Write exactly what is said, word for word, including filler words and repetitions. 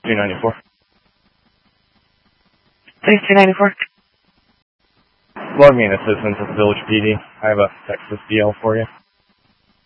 two ninety-four. thirty-two ninety-four. Log me in assistance with Village P D. I have a Texas D L for you.